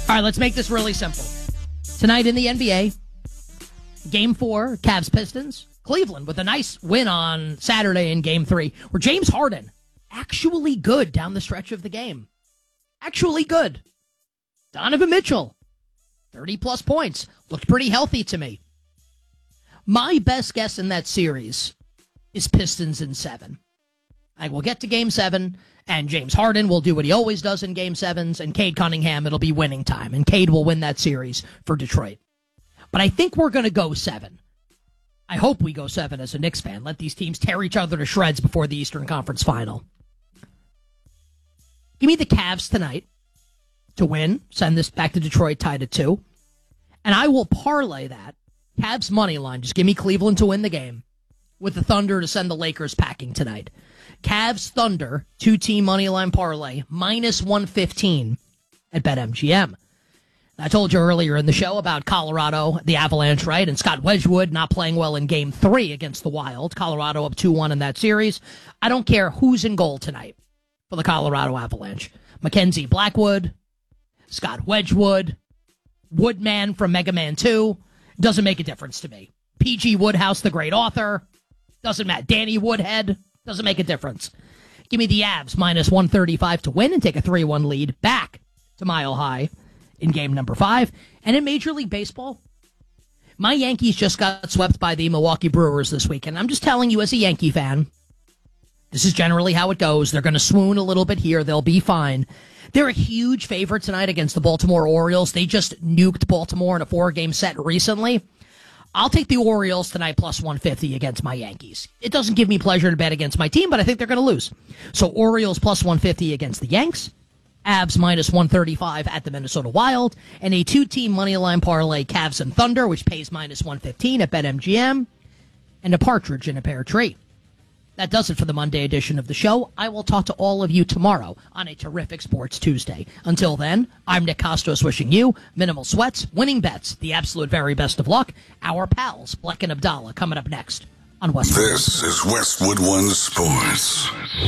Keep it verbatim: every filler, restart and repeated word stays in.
All right, let's make this really simple. Tonight in the N B A, Game four, Cavs-Pistons. Cleveland with a nice win on Saturday in Game three, where James Harden actually good down the stretch of the game. Actually good. Donovan Mitchell, thirty-plus points. Looked pretty healthy to me. My best guess in that series is Pistons in seven. I will get to Game seven, and James Harden will do what he always does in Game sevens, and Cade Cunningham, it'll be winning time, and Cade will win that series for Detroit. But I think we're going to go seven. I hope we go seven as a Knicks fan. Let these teams tear each other to shreds before the Eastern Conference Final. Give me the Cavs tonight to win. Send this back to Detroit tied at two. And I will parlay that. Cavs money line. Just give me Cleveland to win the game with the Thunder to send the Lakers packing tonight. Cavs Thunder, two-team money line parlay, minus one fifteen at BetMGM. I told you earlier in the show about Colorado, the Avalanche, right? And Scott Wedgwood not playing well in Game three against the Wild. Colorado up two one in that series. I don't care who's in goal tonight for the Colorado Avalanche. Mackenzie Blackwood, Scott Wedgwood, Woodman from Mega Man two. Doesn't make a difference to me. P G Woodhouse, the great author. Doesn't matter. Danny Woodhead. Doesn't make a difference. Give me the Avs minus one thirty-five to win and take a three one lead back to Mile High in game number five. And in Major League Baseball, my Yankees just got swept by the Milwaukee Brewers this weekend. I'm just telling you as a Yankee fan, this is generally how it goes. They're going to swoon a little bit here. They'll be fine. They're a huge favorite tonight against the Baltimore Orioles. They just nuked Baltimore in a four-game set recently. I'll take the Orioles tonight plus one fifty against my Yankees. It doesn't give me pleasure to bet against my team, but I think they're going to lose. So Orioles plus one fifty against the Yanks. Avs minus one thirty-five at the Minnesota Wild, and a two-team moneyline parlay, Cavs and Thunder, which pays minus one fifteen at BetMGM, and a partridge in a pear tree. That does it for the Monday edition of the show. I will talk to all of you tomorrow on a terrific Sports Tuesday. Until then, I'm Nick Kostos wishing you minimal sweats, winning bets, the absolute very best of luck. Our pals, Bleck and Abdallah, coming up next on Westwood. This is Westwood One Sports.